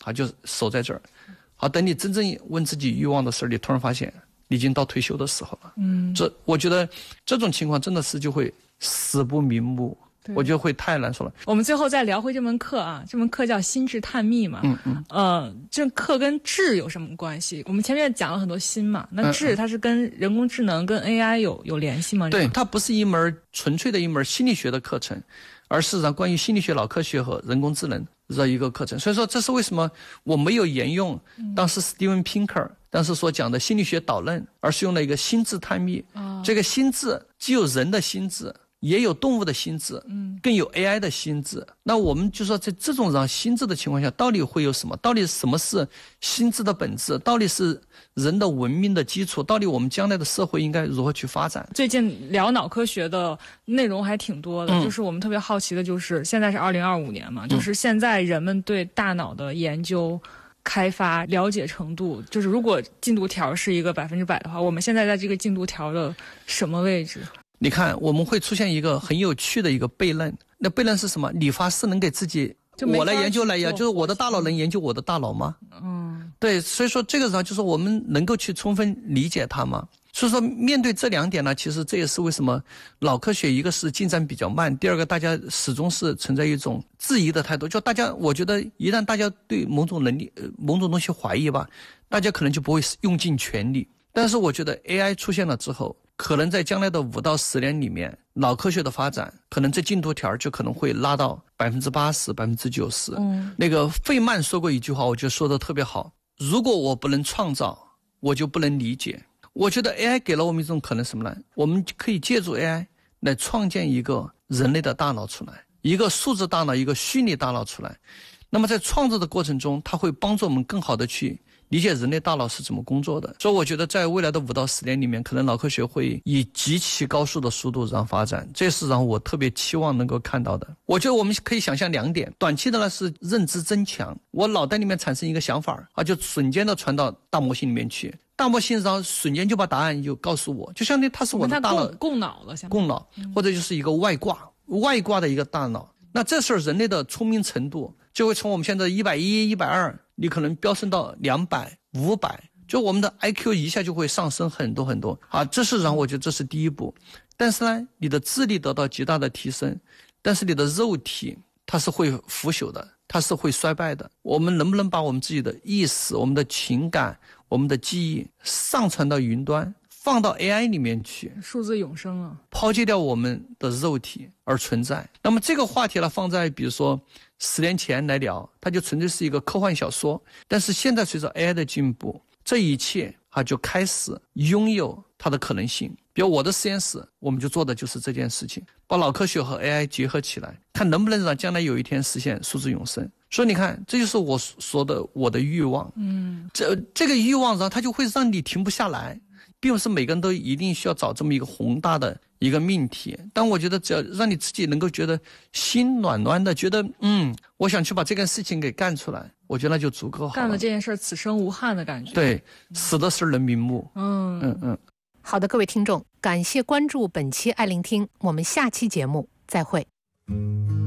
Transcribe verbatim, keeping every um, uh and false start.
好就守在这儿。好，等你真正问自己欲望的时候，你突然发现你已经到退休的时候了。 嗯， 这我觉得这种情况真的是就会死不瞑目。我觉得会太难说了。 我们最后再聊回这门课啊，这门课叫心智探秘嘛。 嗯嗯。 呃，这课跟智有什么关系？我们前面讲了很多心嘛，那智它是跟人工智能、跟 A I 有有联系吗？ 对，它不是一门纯粹的一门心理学的课程，而事实上关于心理学、脑科学和人工智能的一个课程。所以说，这是为什么我没有沿用当时 Steven Pinker 当时所讲的心理学导论，而是用了一个心智探秘。哦、这个心智既有人的心智，也有动物的心智，嗯，更有 A I 的心智。那我们就说，在这种让心智的情况下，到底会有什么？到底什么是心智的本质？到底是人的文明的基础？到底我们将来的社会应该如何去发展？ 最近聊脑科学的内容还挺多的，嗯、就是我们特别好奇的，就是现在是二零二五年嘛，嗯、就是现在人们对大脑的研究、开发、了解程度，就是如果进度条是一个百分之百的话，我们现在在这个进度条的什么位置？ 你看，我们会出现一个很有趣的一个悖论。那悖论是什么？理发师能给自己，我来研究来研究，就是我的大脑能研究我的大脑吗？嗯，对，所以说这个上就是我们能够去充分理解它吗？所以说面对这两点呢，其实这也是为什么脑科学一个是进展比较慢，第二个大家始终是存在一种质疑的态度。就大家，我觉得一旦大家对某种能力、某种东西怀疑吧，大家可能就不会用尽全力。但是我觉得 A I 出现了之后，可能在将来的五到十年里面，脑科学的发展，可能这进度条就可能会拉到百分之八十、百分之九十。嗯，那个费曼说过一句话，我觉得说的特别好：如果我不能创造，我就不能理解。我觉得 A I 给了我们一种可能什么呢？我们可以借助 A I 来创建一个人类的大脑出来，一个数字大脑，一个虚拟大脑出来。那么在创造的过程中，它会帮助我们更好的去理解人类大脑是怎么工作的。所以我觉得在未来的五到十年里面，可能脑科学会以极其高速的速度让发展，这是让我特别期望能够看到的。我觉得我们可以想象两点，短期的呢是认知增强，我脑袋里面产生一个想法啊，就瞬间的传到大模型里面去，大模型上瞬间就把答案就告诉我，就相当于它是我的大脑供脑了， 供脑，或者就是一个外挂外挂的一个大脑。那这时候人类的聪明程度就会从我们现在一百一、一百二，你可能飙升到两百、五百，就我们的 I Q 一下就会上升很多很多啊！这是让我觉得这是第一步。但是呢，你的智力得到极大的提升，但是你的肉体它是会腐朽的，它是会衰败的。我们能不能把我们自己的意识、我们的情感、我们的记忆上传到云端？放到 A I 里面去， 数字永生啊， 抛弃掉我们的肉体而存在。那么这个话题呢，放在比如说十年前来聊，它就纯粹是一个科幻小说。但是现在随着 A I 的进步，这一切它就开始拥有它的可能性。比如我的实验室，我们就做的就是这件事情，把脑科学和 A I 结合起来，看能不能让将来有一天实现数字永生。所以你看，这就是我说的我的欲望。嗯，这这个欲望呢，它就会让你停不下来。并不是每个人都一定需要找这么一个宏大的一个命题，但我觉得只要让你自己能够觉得心暖暖的，觉得嗯，我想去把这件事情给干出来，我觉得那就足够好了。 干了这件事此生无憾的感觉。 对，死的是人瞑目。 嗯嗯嗯。 好的，各位听众，感谢关注本期爱聆听，我们下期节目再会。